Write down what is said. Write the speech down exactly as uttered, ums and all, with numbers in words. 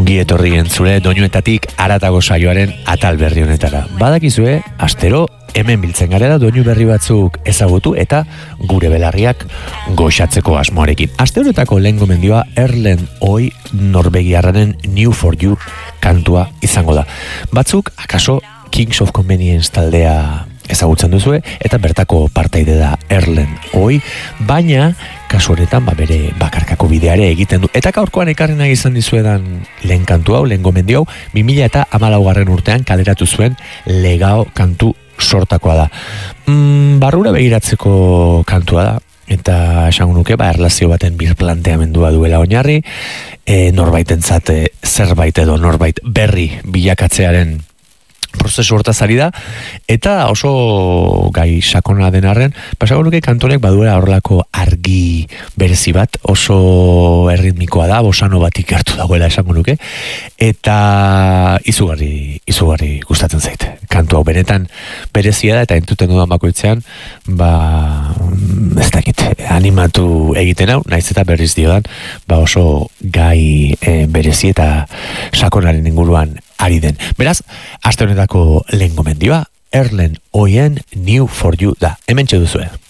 Ongi etorri entzule doinuetatik haratago saioaren atal berri honetara. Badakizue, astero hemen biltzen garela doinu berri batzuk ezagutu eta gure belarriak goxatzeko asmoarekin. Aste honetako lehen gomendioa Erlen Oi Norvegiarraren New for You kantua izango da. Batzuk, akaso, Kings of Convenience taldea ezagutzen duzue, eta bertako partaide da Erlen Oi, baina kasu honetan ba, bere bakarkako bideare egiten du. Eta gaurkoan ekarri nahi izan dizuedan lehen kantu hau, lehen gomendio hau, bi mila eta hamalaugarren urtean kaleratu zuen Legao kantu sortakoa da. Mm, barrura begiratzeko kantua da, eta esango nuke, ba, erlazio baten birplanteamendua duela oinarri, e, norbaitentzat e, zerbait edo norbait berri bilakatzearen prozesu hortaz ari da, eta oso gai sakona den arren, pasago nuke kantonek baduela horrelako argi berezi bat, oso erritmikoa da, bosano bat ikertu dagoela esango nuke, eta izugarri, izugarri gustatzen zait. Kantu hau benetan berezia da, eta entuten dudan bakoitzean, ba, ez dakit, animatu egiten hau, naiz eta berriz diodan, ba oso gai e, berezi eta sakonaren inguruan ari den. Beraz, aste honetako lehen gomendioa, Erlen Oien New for You da. Hementxe duzue.